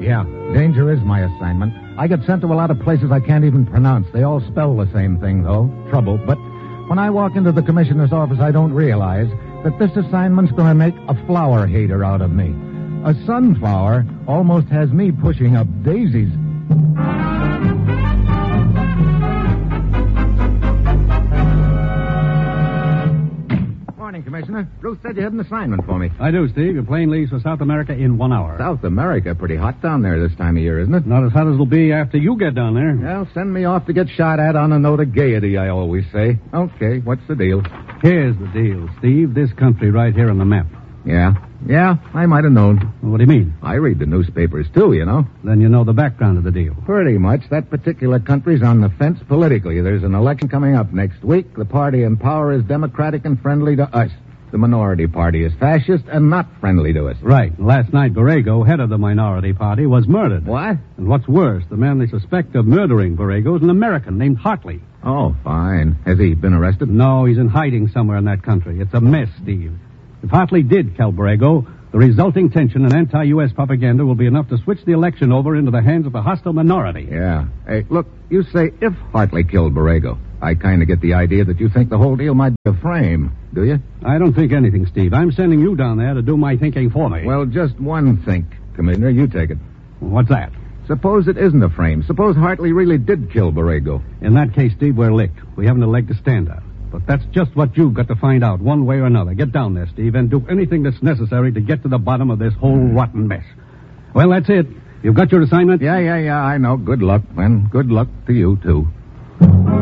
Yeah, danger is my assignment. I get sent to a lot of places I can't even pronounce. They all spell the same thing, though, trouble. But when I walk into the commissioner's office, I don't realize that this assignment's going to make a flower hater out of me. A sunflower almost has me pushing up daisies. Morning, Commissioner. Ruth said you had an assignment for me. I do, Steve. Your plane leaves for South America in 1 hour. South America, pretty hot down there this time of year, isn't it? Not as hot as it'll be after you get down there. Well, send me off to get shot at on a note of gaiety, I always say. Okay, what's the deal? Here's the deal, Steve. This country right here on the map. Yeah, I might have known. What do you mean? I read the newspapers, too, you know. Then you know the background of the deal. Pretty much. That particular country's on the fence politically. There's an election coming up next week. The party in power is democratic and friendly to us. The minority party is fascist and not friendly to us. Right. Last night, Borrego, head of the minority party, was murdered. What? And what's worse, the man they suspect of murdering Borrego is an American named Hartley. Oh, fine. Has he been arrested? No, he's in hiding somewhere in that country. It's a mess, Steve. If Hartley did kill Borrego, the resulting tension and anti-U.S. propaganda will be enough to switch the election over into the hands of a hostile minority. Yeah. Hey, look, you say if Hartley killed Borrego. I kind of get the idea that you think the whole deal might be a frame, do you? I don't think anything, Steve. I'm sending you down there to do my thinking for me. Well, just one think, Commissioner. You take it. What's that? Suppose it isn't a frame. Suppose Hartley really did kill Borrego. In that case, Steve, we're licked. We haven't a leg to stand on. But that's just what you've got to find out, one way or another. Get down there, Steve, and do anything that's necessary to get to the bottom of this whole rotten mess. Well, that's it. You've got your assignment? Yeah, I know. Good luck, and good luck to you, too.